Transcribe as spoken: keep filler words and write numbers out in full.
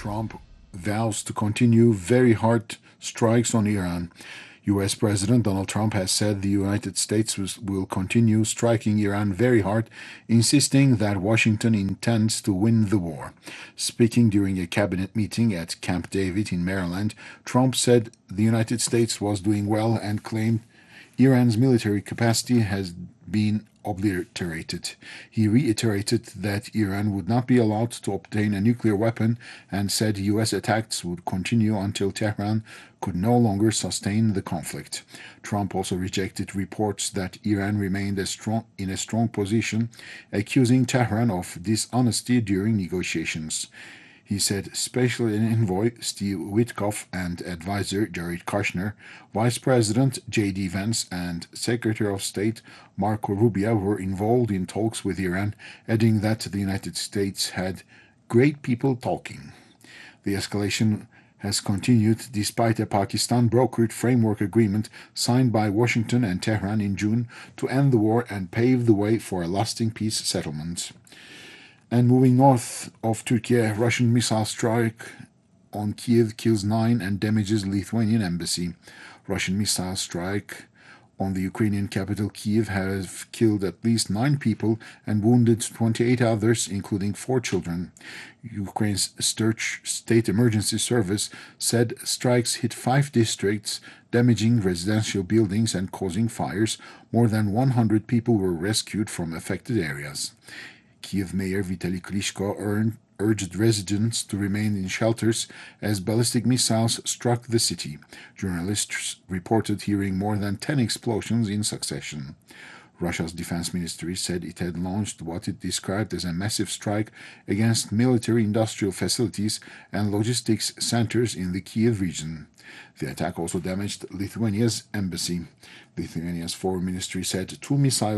Trump vows to continue very hard strikes on Iran. U S President Donald Trump has said the United States will continue striking Iran very hard, insisting that Washington intends to win the war. Speaking during a cabinet meeting at Camp David in Maryland, Trump said the United States was doing well and claimed Iran's military capacity has been obliterated. He reiterated that Iran would not be allowed to obtain a nuclear weapon and said U S attacks would continue until Tehran could no longer sustain the conflict. Trump also rejected reports that Iran remained a strong, in a strong position, accusing Tehran of dishonesty during negotiations. He said Special Envoy Steve Witkoff and Advisor Jared Kushner, Vice President J D Vance, and Secretary of State Marco Rubio were involved in talks with Iran, adding that the United States had great people talking. The escalation has continued despite a Pakistan-brokered framework agreement signed by Washington and Tehran in June to end the war and pave the way for a lasting peace settlement. And moving north of Turkey, Russian missile strike on Kiev kills nine and damages Lithuanian embassy. Russian missile strike on the Ukrainian capital Kiev has killed at least nine people and wounded twenty-eight others, including four children. Ukraine's State Emergency Service said strikes hit five districts, damaging residential buildings and causing fires. More than one hundred people were rescued from affected areas. Kiev Mayor Vitaly Klitschko earned, urged residents to remain in shelters as ballistic missiles struck the city. Journalists reported hearing more than ten explosions in succession. Russia's defense ministry said it had launched what it described as a massive strike against military-industrial facilities and logistics centers in the Kiev region. The attack also damaged Lithuania's embassy. Lithuania's foreign ministry said two missiles